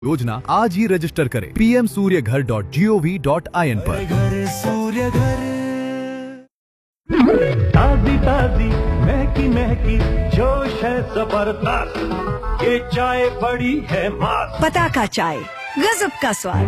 योजना आज ही रजिस्टर करें pmsuryaghar.gov.in पर। घर सूर्य घर, ताजी ताजी महकी महकी जोश है जबरदस्त, ये चाय बड़ी है मस्त। पताका चाय, गजब का स्वाद।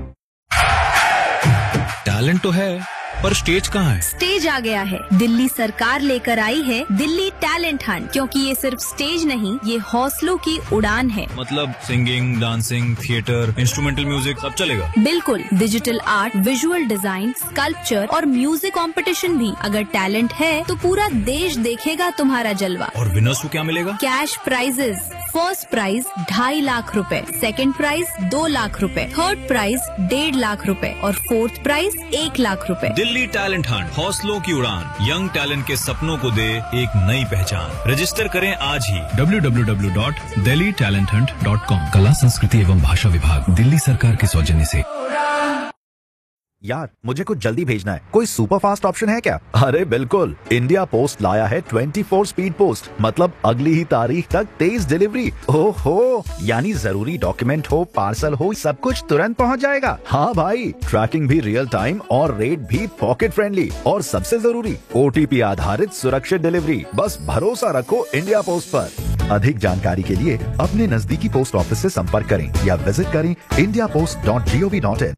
टैलेंट तो है पर स्टेज कहाँ है? स्टेज आ गया है। दिल्ली सरकार लेकर आई है दिल्ली टैलेंट हंट, क्योंकि ये सिर्फ स्टेज नहीं, ये हौसलों की उड़ान है। मतलब singing, dancing, theatre, instrumental music सब चलेगा? बिल्कुल, digital art, visual design, sculpture और म्यूजिक कंपटीशन भी। अगर टैलेंट है तो पूरा देश देखेगा तुम्हारा जलवा। और विनर्स को क्या मिलेगा? Cash prices. First prize 2.5 lakh रुपए, सेकंड प्राइज 2 लाख रुपए, थर्ड प्राइज 1.5 लाख रुपए और फोर्थ प्राइज 1 लाख रुपए। दिल्ली टैलेंट हंट, हौसलों की उड़ान, यंग टैलेंट के सपनों को दे एक नई पहचान। रजिस्टर करें आज ही www.delhitalenthunt.com। कला, संस्कृति एवं भाषा विभाग, दिल्ली सरकार के सौजन्य से। यार मुझे कुछ जल्दी भेजना है, कोई सुपर फास्ट ऑप्शन है क्या? अरे बिल्कुल, इंडिया पोस्ट लाया है 24 स्पीड पोस्ट, मतलब अगली ही तारीख तक तेज डिलीवरी। ओहो, यानी जरूरी डॉक्यूमेंट हो, पार्सल हो, सब कुछ तुरंत पहुंच जाएगा। हाँ भाई, ट्रैकिंग भी रियल टाइम और रेट भी पॉकेट फ्रेंडली, और सबसे जरूरी OTP आधारित सुरक्षित डिलीवरी। बस भरोसा रखो इंडिया पोस्ट पर। अधिक जानकारी के लिए अपने नजदीकी पोस्ट ऑफिस से संपर्क करें या विजिट करें indiapost.gov.in।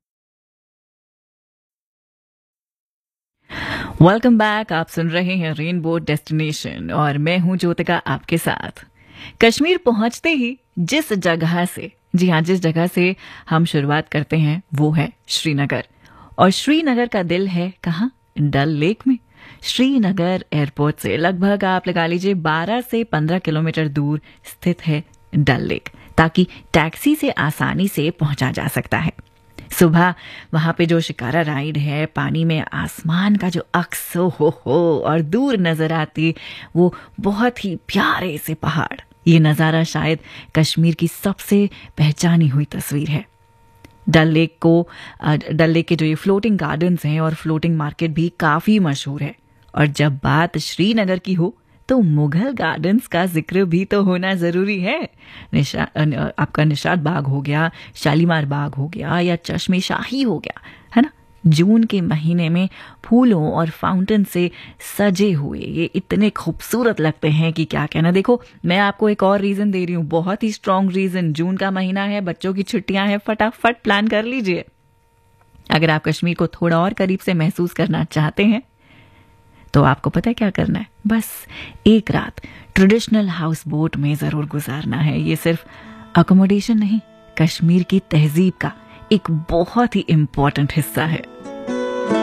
Welcome back. आप सुन रहे हैं रेनबो डेस्टिनेशन और मैं हूं ज्योतिका आपके साथ। कश्मीर पहुंचते ही जिस जगह से, जी हाँ, जिस जगह से हम शुरुआत करते हैं वो है श्रीनगर। और श्रीनगर का दिल है कहाँ? डल लेक में। श्रीनगर एयरपोर्ट से लगभग आप लगा लीजिए 12 से 15 किलोमीटर दूर स्थित है डल लेक, ताकि टैक्सी से आसानी से पहुंचा जा सकता है। सुबह वहां पे जो शिकारा राइड है, पानी में आसमान का जो अक्स हो और दूर नजर आती वो बहुत ही प्यारे से पहाड़, ये नज़ारा शायद कश्मीर की सबसे पहचानी हुई तस्वीर है। डल लेक के जो ये फ्लोटिंग गार्डन्स हैं और फ्लोटिंग मार्केट भी काफ़ी मशहूर है। और जब बात श्रीनगर की हो तो मुगल गार्डन्स का जिक्र भी तो होना जरूरी है। आपका निशात बाग हो गया, शालीमार बाग हो गया या चश्मे शाही हो गया, है ना। जून के महीने में फूलों और फाउंटेन से सजे हुए ये इतने खूबसूरत लगते हैं कि क्या कहना। देखो, मैं आपको एक और रीजन दे रही हूँ, बहुत ही स्ट्रॉन्ग रीजन। जून का महीना है, बच्चों की छुट्टियां हैं, फटाफट प्लान कर लीजिए। अगर आप कश्मीर को थोड़ा और करीब से महसूस करना चाहते हैं तो आपको पता है क्या करना है? बस एक रात ट्रेडिशनल हाउस बोट में जरूर गुजारना है। ये सिर्फ अकोमोडेशन नहीं, कश्मीर की तहजीब का एक बहुत ही इंपॉर्टेंट हिस्सा है।